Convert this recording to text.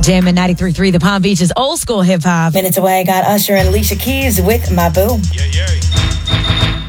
Jam and 93.3, the Palm Beach's old school hip hop. Minutes away, I got Usher and Alicia Keys with My Boo. Yeah, yeah.